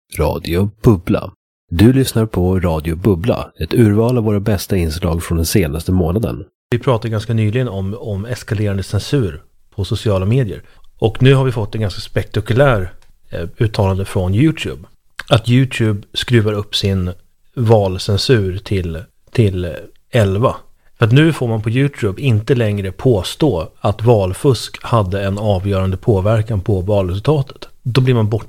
Radio Bubbla. Du lyssnar på Radio Bubbla, ett urval av våra bästa inslag från den senaste månaden. Vi pratade ganska nyligen om eskalerande censur på sociala medier. Och nu har vi fått en ganska spektakulär uttalande från YouTube. Att YouTube skruvar upp sin valcensur till 11. För att nu får man på YouTube inte längre påstå att valfusk hade en avgörande påverkan på valresultatet. Då blir man